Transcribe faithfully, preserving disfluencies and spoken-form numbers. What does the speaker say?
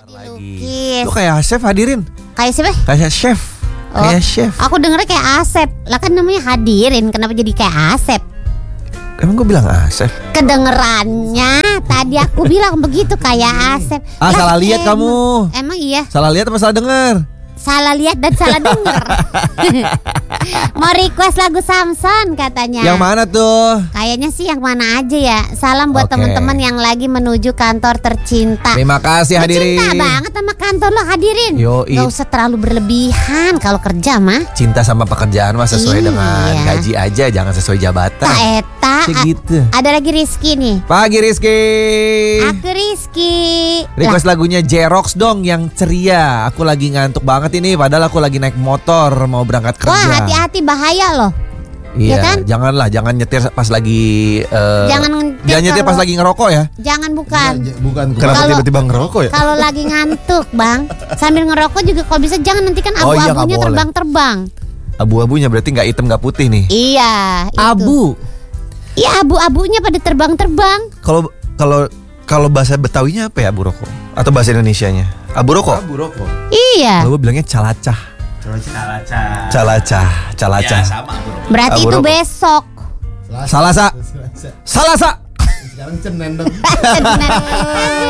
Dilukis. Lu kayak Asep hadirin. Kayak siapa? Kayak chef. Oh, Kayak chef. Aku dengernya kayak Asep. Lah kan namanya hadirin, kenapa jadi kayak Asep? Emang gue bilang Asep? Kedengerannya tadi aku bilang begitu kayak Asep. Ah, Lah, salah lihat emang- kamu. Emang iya. Salah lihat apa salah dengar? Salah lihat dan salah denger. Mau request lagu Samson katanya. Yang mana tuh? Kayaknya sih yang mana aja ya. Salam buat Oke. teman-teman yang lagi menuju kantor tercinta. Terima kasih Lu hadirin. cinta banget sama kantor lo hadirin. Yoi. Gak usah terlalu berlebihan kalau kerja mah. Cinta sama pekerjaan mah sesuai Iya. dengan gaji aja, jangan sesuai jabatan. Tak eta. Kayak A- gitu. Ada lagi Rizky nih. Pagi Rizky. Aku Rizky. Request lagunya Jerox dong yang ceria. Aku lagi ngantuk banget ini, padahal aku lagi naik motor mau berangkat kerja. Wah, hati-hati bahaya loh. Iya, ya kan? janganlah, jangan nyetir pas lagi eh, Jangan nyetir jangan nyetir pas kalau- lagi ngerokok ya. Jangan bukan. Ya, bukan. Kenapa Kalau- tiba-tiba ngerokok ya? Kalau lagi ngantuk, Bang, sambil ngerokok juga kalau bisa jangan nanti kan Oh, iya, nggak abu-abunya boleh. terbang-terbang. Abu-abunya berarti nggak hitam nggak putih nih. Iya, itu. Abu. Iya, abu-abunya pada terbang-terbang. Kalau kalau kalau bahasa Betawinya apa ya abu rokok? Atau bahasa Indonesianya? Abu rokok. Abu rokok. Iya. Kalau gue bilangnya calacah. Calacah. Calacah, calacah. Ya sama abu rokok. Berarti Abu itu rokok. besok. Salasa. Selasa. Salasa. Sekarang Senin dong. Benar.